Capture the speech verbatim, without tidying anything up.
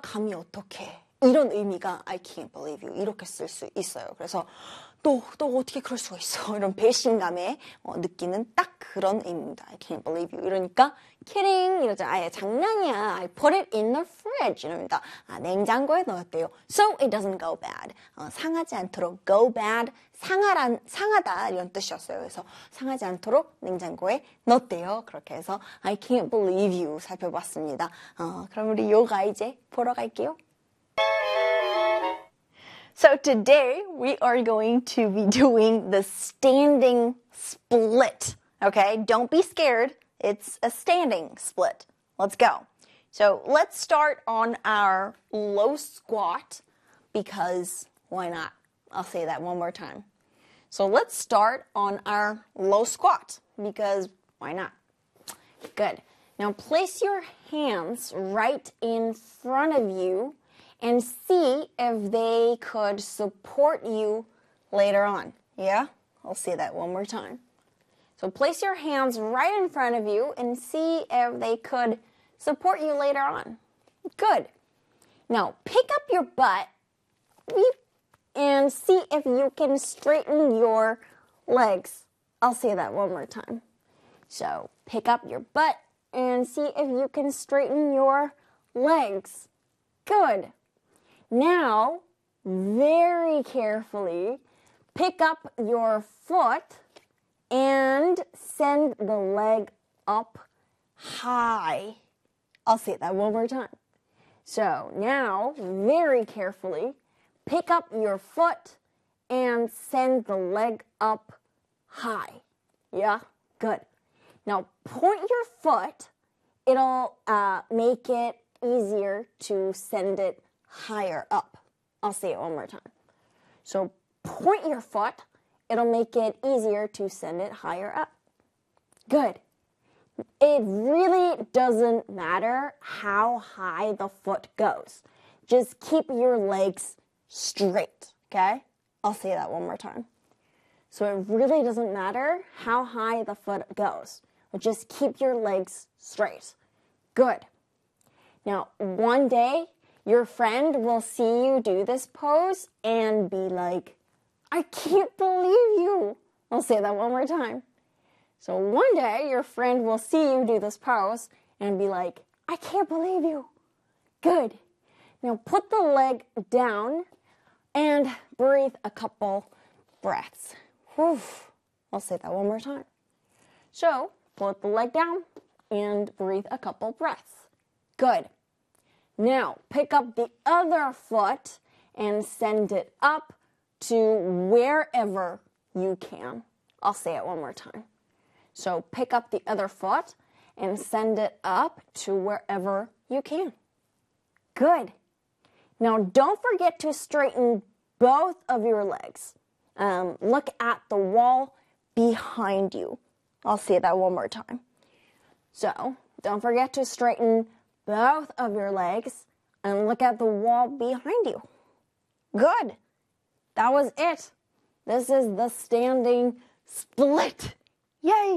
감히 어떻게 이런 의미가 I can't believe you 이렇게 쓸 수 있어요. 그래서 너, 너 어떻게 그럴 수가 있어 이런 배신감에 어, 느끼는 딱 그런 의미입니다. I can't believe you 이러니까 kidding 이러죠. 아예 장난이야. I put it in the fridge 이럽니다. 아, 냉장고에 넣었대요. So it doesn't go bad. 어, 상하지 않도록 go bad 상하란, 상하다 이런 뜻이었어요. 그래서 상하지 않도록 냉장고에 넣었대요. 그렇게 해서 I can't believe you 살펴봤습니다. 어, 그럼 우리 요가 이제 보러 갈게요. So today we are going to be doing the standing split. Okay, don't be scared. It's a standing split. Let's go. So let's start on our low squat because why not? I'll say that one more time. So let's start on our low squat because why not? Good. Now place your hands right in front of you and see if they could support you later on. Yeah? I'll say that one more time. So place your hands right in front of you and see if they could support you later on. Good. Now pick up your butt and see if you can straighten your legs. I'll say that one more time. So pick up your butt and see if you can straighten your legs. Good. Now, very carefully, pick up your foot and send the leg up high. I'll say that one more time. So now, very carefully, pick up your foot and send the leg up high. Yeah? Good. Now, point your foot. It'll uh, make it easier to send it higher up. I'll say it one more time. So point your foot. It'll make it easier to send it higher up. Good. It really doesn't matter how high the foot goes. Just keep your legs straight, okay? I'll say that one more time. So it really doesn't matter how high the foot goes. Just keep your legs straight. Good. Now, one day, your friend will see you do this pose and be like, I can't believe you. I'll say that one more time. So one day, your friend will see you do this pose and be like, I can't believe you. Good. Now put the leg down and breathe a couple breaths. Whew. I'll say that one more time. So put the leg down and breathe a couple breaths. Good. Now, pick up the other foot and send it up to wherever you can. I'll say it one more time. So pick up the other foot and send it up to wherever you can. Good. Now, don't forget to straighten both of your legs. Um, look at the wall behind you. I'll say that one more time. So, don't forget to straighten both of your legs and look at the wall behind you. Good. That was it. This is the standing split. Yay!